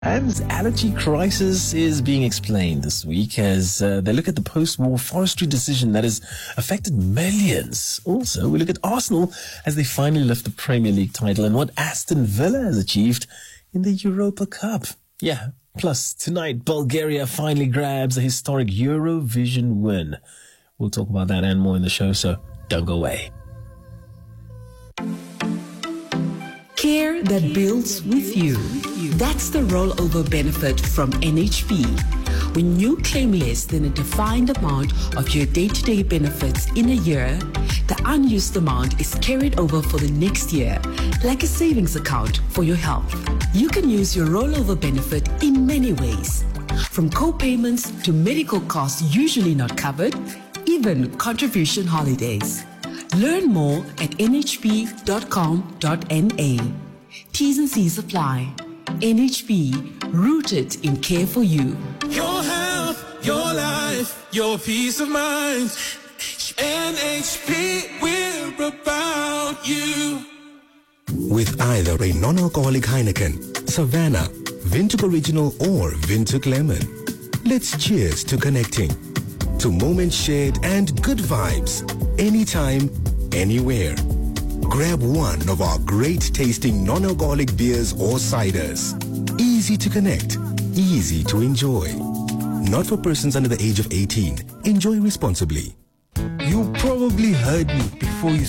And allergy crisis is being explained this week as they look at the post-war forestry decision that has affected millions. Also, we look at Arsenal as they finally lift the Premier League title and what Aston Villa has achieved in the Europa Cup. Yeah, plus tonight, Bulgaria finally grabs a historic Eurovision win. We'll talk about that and more in the show, so don't go away. Care that builds with you. That's the rollover benefit from NHB. When you claim less than a defined amount of your day-to-day benefits in a year, the unused amount is carried over for the next year, like a savings account for your health. You can use your rollover benefit in many ways, from co-payments to medical costs usually not covered, even contribution holidays. Learn more at nhb.com.na. T's and C's apply. NHB, rooted in care for you. Your health, your life, your peace of mind. NHB, we're about you. With either a non-alcoholic Heineken, Savannah, Vintec Original or Vintec Lemon. Let's cheers to connecting, to moments shared and good vibes. Anytime, anywhere. Grab one of our great tasting non-alcoholic beers or ciders. Easy to connect, easy to enjoy. Not for persons under the age of 18. Enjoy responsibly. You probably heard me before you